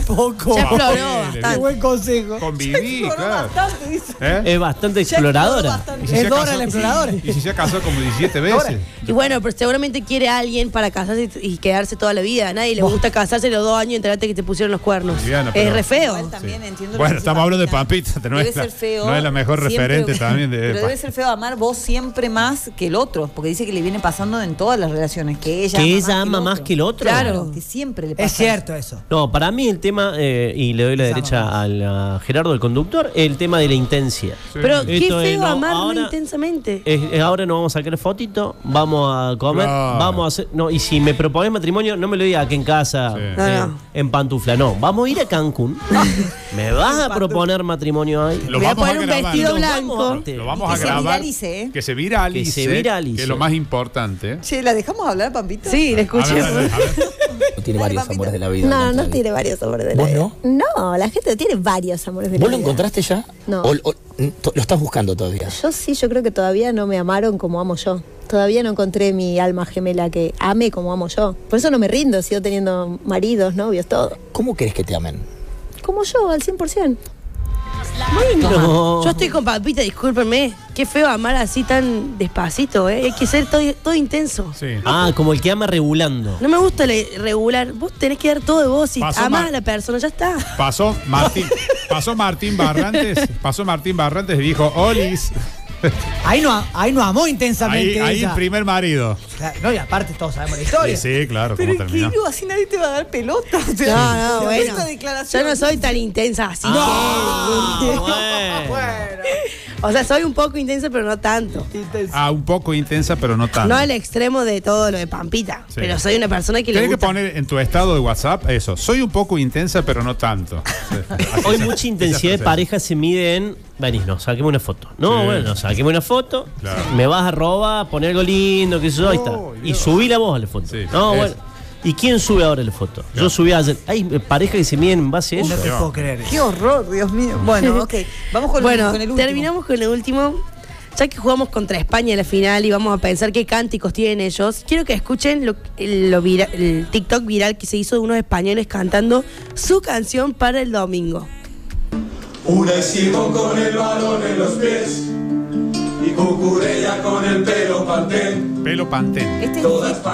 poco. Ya exploró Qué bastante. buen consejo. Conviví, claro. Bastante, dice. ¿Eh? Es bastante exploradora. Y si Es se Dora casó- la exploradora. Y si se ha casado como 17 veces. Y bueno, pero seguramente quiere a alguien para casarse y quedarse toda la vida. A nadie le gusta casarse los 2 años y enterarte que te pusieron los cuernos. Viviana, Es pero- re feo. Igual también entiendo lo Bueno, que dice estamos hablando de Pampita. Pampita, no Debe es la- ser feo. no es la mejor siempre- referente también de- Pero debe ser feo amar vos siempre más que el otro, porque dice que le viene pasando en todas las relaciones, que ella ama más que el otro. Claro. Que siempre le pasa. Es cierto eso. No, para mí el tema, y le doy la Esa derecha a Gerardo, el conductor, el tema de la intensidad. Pero qué Esto es, feo no, amarlo ahora- intensamente. Ahora nos vamos a sacar fotito, vamos a comer, Claro. vamos a hacer. No, y si me propones matrimonio, no me lo digas aquí en casa, Sí. No. en pantufla. No, vamos a ir a Cancún. ¿Me vas a proponer matrimonio ahí? Lo Voy a vamos poner un grabar. vestido Lo blanco. vamos Lo vamos Y a que se grabar. viralice, ¿eh? Que se viralice. Que se viralice. Que es lo más importante. Che, ¿la dejamos hablar, Pampita? Sí, le A escuché. ver, a ver. Tiene varios Pampita. amores de la vida. No, al no contrario. tiene varios amores de la ¿Vos vida. no? No, la gente tiene varios amores de la ¿Vos vida. lo encontraste ya? No. ¿O lo estás buscando todavía? Yo sí, yo creo que todavía no me amaron como amo yo. Todavía no encontré mi alma gemela que ame como amo yo. Por eso no me rindo, sigo teniendo maridos, novios, todo. ¿Cómo querés que te amen? Como yo, al 100%. No. Yo estoy con Pampita, discúlpenme. Qué feo amar así tan despacito, ¿eh? Hay que ser todo intenso. Sí. Ah, como el que ama regulando. No me gusta regular. Vos tenés que dar todo de vos. Si Pasó amás mal. a la persona, ya está. Pasó Martín Barrantes y dijo, Olis. Ahí no amó intensamente Ahí ella. primer marido. Claro, no, y aparte todos sabemos la Sí, historia. sí, claro, Pero cómo ¿qué terminó. no? Así nadie te va a dar pelota. O No, sea, no, bueno. esta declaración. Yo no soy tan intensa así. Bueno. O sea, soy un poco intensa, pero no tanto. Un poco intensa, pero no tanto. No al extremo de todo lo de Pampita. Sí. Pero soy una persona que le Tienes que gusta. poner en tu estado de WhatsApp eso. Soy un poco intensa, pero no tanto. Sí. Así Hoy se- mucha intensidad de esa frase. pareja se mide en. Venís, no, saquemos una foto. No, Sí. bueno, saquemos una foto. Claro. Me vas a robar, poner algo lindo, que eso, ahí está. Y Dios. subí la voz a la foto. Sí, No, es. bueno. ¿Y quién sube ahora la foto? Yo subí ayer. Hay parejas que se miden en base a eso. No te puedo creer. Qué horror, Dios mío. Bueno, ok. Vamos con, Bueno, con el último. terminamos con el último. Ya que jugamos contra España en la final y vamos a pensar qué cánticos tienen ellos, quiero que escuchen el TikTok viral que se hizo de unos españoles cantando su canción para el domingo. Una y Simón con el balón en los pies y Cucurella con el pelo pantén. Pelo Pantén. Este es Toda un hit.